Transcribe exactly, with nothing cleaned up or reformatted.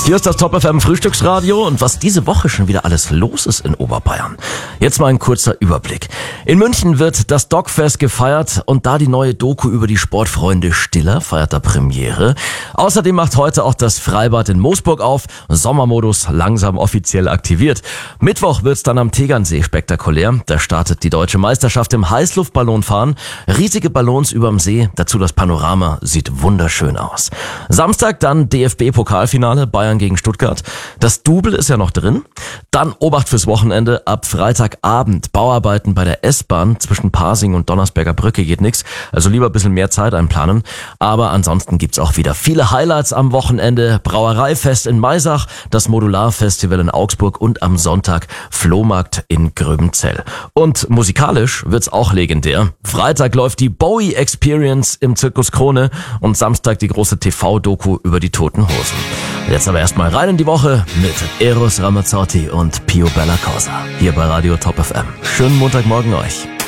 Hier ist das Top F M Frühstücksradio und was diese Woche schon wieder alles los ist in Oberbayern. Jetzt mal ein kurzer Überblick. In München wird das Dogfest gefeiert und da die neue Doku über die Sportfreunde Stiller feiert da Premiere. Außerdem macht heute auch das Freibad in Moosburg auf. Sommermodus langsam offiziell aktiviert. Mittwoch wird's dann am Tegernsee spektakulär. Da startet die deutsche Meisterschaft im Heißluftballonfahren. Riesige Ballons überm See, dazu das Panorama, sieht wunderschön aus. Samstag dann D F B-Pokalfinale, Bayern gegen Stuttgart. Das Double ist ja noch drin. Dann Obacht fürs Wochenende, ab Freitagabend Bauarbeiten bei der S-Bahn zwischen Pasing und Donnersberger Brücke geht nix. Also lieber ein bisschen mehr Zeit einplanen. Aber ansonsten gibt's auch wieder viele Highlights am Wochenende. Brauereifest in Maisach, das Modularfestival in Augsburg und am Sonntag Flohmarkt in Gröbenzell. Und musikalisch wird's auch legendär. Freitag läuft die Bowie Experience im Zirkus Krone und Samstag die große T V-Doku über die Toten Hosen. Jetzt aber erstmal rein in die Woche mit Eros Ramazzotti und Pio Bella Cosa. Hier bei Radio Top F M. Schönen Montagmorgen euch.